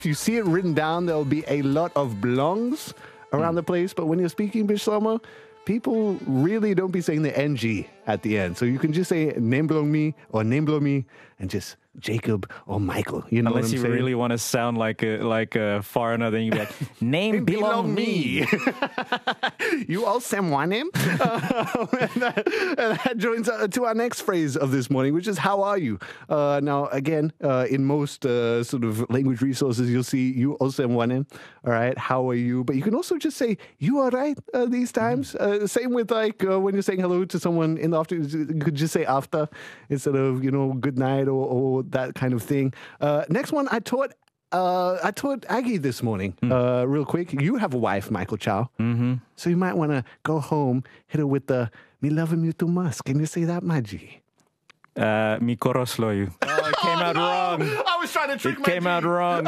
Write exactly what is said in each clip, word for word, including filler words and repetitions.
If you see it written down, there'll be a lot of blongs around mm. the place. But when you're speaking Bislama, people really don't be saying the N G at the end. So you can just say Nemblo me or Nemblo me and just Jacob or Michael. You know Unless what I'm you saying? really want to sound like a, like a foreigner, then you be like, name belong me. You all someone him. Uh, and, that, and that joins uh, to our next phrase of this morning, which is how are you? Uh, now, again, uh, in most uh, sort of language resources, you'll see you also one him. All right, how are you? But you can also just say you all right uh, these times. Uh, same with like uh, when you're saying hello to someone in the afternoon, you could just say after instead of, you know, good night or, or that kind of thing. Uh, next one, I taught uh, I taught Aggie this morning. Mm. Uh, real quick, you have a wife, Michael Chow. Mm-hmm. So you might want to go home, hit her with the "Me loving you too much." Can you say that, my G? Uh, me koroslo you. Oh, it came oh, out no. wrong. I was trying to trick it my came G. out wrong.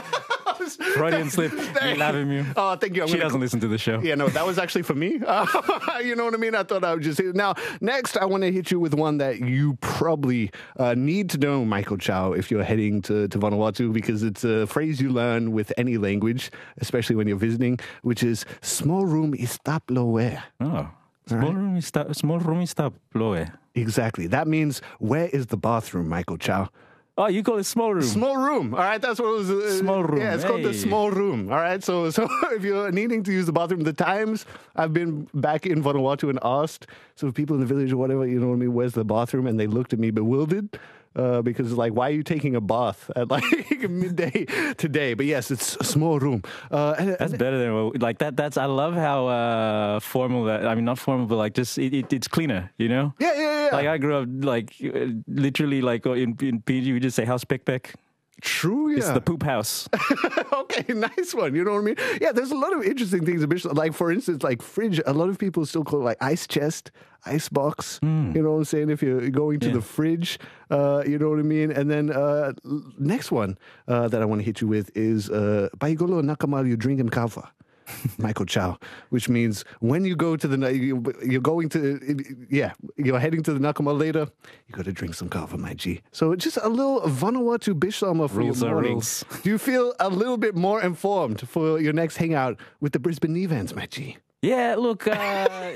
Freudian slip. Me loving you. Oh, thank you. I'm she doesn't call... listen to the show. Yeah, no, that was actually for me. Uh, you know what I mean? I thought I would just say it. Now, next, I want to hit you with one that you probably uh, need to know, Michael Chow, if you're heading to, to Vanuatu, because it's a phrase you learn with any language, especially when you're visiting, which is small room is tap loe. Oh, small right? room is tap, small room is tap loe. Exactly. That means, where is the bathroom, Michael Chow? Oh, you call it small room. Small room. All right, that's what it was. Uh, small room. Yeah, it's hey. called the small room. All right, so so if you're needing to use the bathroom, the times I've been back in Vanuatu and asked so people in the village or whatever, you know what I mean, where's the bathroom? And they looked at me bewildered. Uh, because it's like, why are you taking a bath at like midday today? But yes, it's a small room. Uh, and, that's and, better than like that. That's I love how uh, formal that. I mean, not formal, but like just it, it, it's cleaner. You know? Yeah, yeah, yeah. Like I grew up like literally like in in P G we just say house pick pick. True, yeah. It's the poop house. Okay, nice one. You know what I mean? Yeah, there's a lot of interesting things. Like, for instance, like fridge. A lot of people still call it like ice chest, ice box. Mm. You know what I'm saying? If you're going to yeah. the fridge, uh, you know what I mean? And then uh, next one uh, that I want to hit you with is uh, Paigolo Nakamal, you drink and kava. Michael Chow, which means when you go to the, you're going to, yeah, you're heading to the Nakama later, you got to drink some kava, my G. So just a little Vanuatu Bislama for rules your morning. Rules. Do you feel a little bit more informed for your next hangout with the Brisbane events, my G? Yeah, look, uh,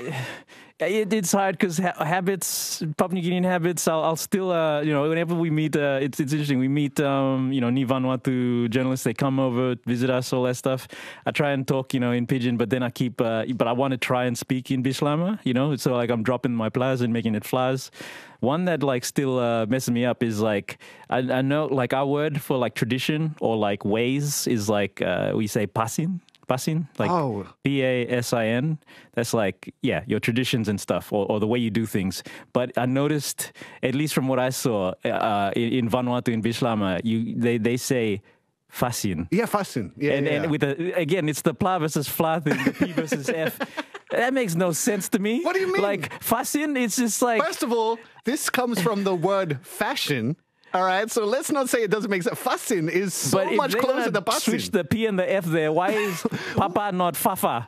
it, it's hard because ha- habits, Papua New Guinean habits, I'll, I'll still, uh, you know, whenever we meet, uh, it's it's interesting. We meet, um, you know, Ni Vanuatu journalists, they come over, visit us, all that stuff. I try and talk, you know, in Pidgin, but then I keep, uh, but I want to try and speak in Bislama, you know, so like I'm dropping my plas and making it flas. One that like still uh, messes me up is like, I, I know like our word for like tradition or like ways is like, uh, we say pasin. Pasin, like oh. P A S I N. That's like, yeah, your traditions and stuff, or, or the way you do things. But I noticed, at least from what I saw uh, in, in Vanuatu, in Bislama, you they, they say fasin. Yeah, fasin. Yeah, and, yeah, and yeah. with the, again, it's the pla versus fla thing, the P versus F. That makes no sense to me. What do you mean? Like, fasin, it's just like... First of all, this comes from the word fashion. All right, so let's not say it doesn't make sense. Fasin is so but much closer to pasin. Switch the P and the F there. Why is Papa not Fafa?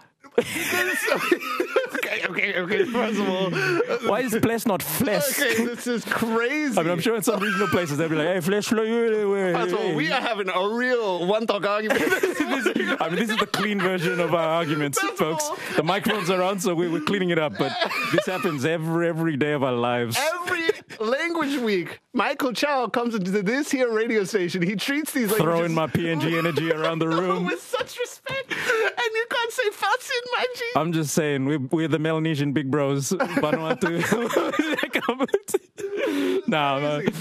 okay, okay, okay. First of all, why is flesh not flesh? Okay, this is crazy. I mean, I'm sure in some regional places they'll be like, "Hey, flesh, flesh." First of all, we are having a real one-talk argument. this, I mean, this is the clean version of our arguments, First folks. All, the microphones are on, so we, we're cleaning it up. But this happens every every day of our lives. Every language week, Michael Chow comes into this here radio station. He treats these languages... Throwing my P N G energy around the room. With such respect. And you can't say fasin, my G. I'm just saying, we're, we're the Melanesian big bros. Vanuatu. Nah,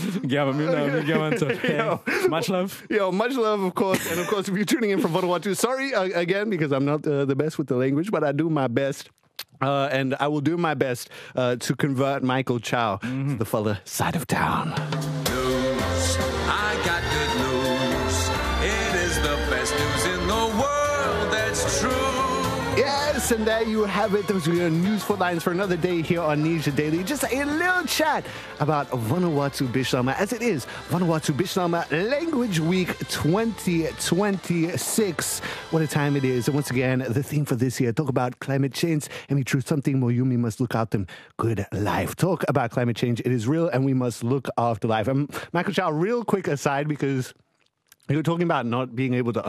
no. Much love. Yo, much love, of course. And of course, if you're tuning in from Vanuatu, sorry uh, again, because I'm not uh, the best with the language, but I do my best. Uh, and I will do my best uh, to convert Michael Chow mm-hmm. to the fella side of town. News. I got good news. It is the best news in the world. That's true. Yes, and there you have it. Those are your news lines for another day here on Nija Daily. Just a little chat about Vanuatu Bislama, as it is Vanuatu Bislama Language Week twenty twenty-six. What a time it is. And once again, the theme for this year, talk about climate change. And we choose something Moyumi must look after good life. Talk about climate change. It is real, and we must look after life. Um, Michael Chow, real quick aside, because... You were talking about not being able to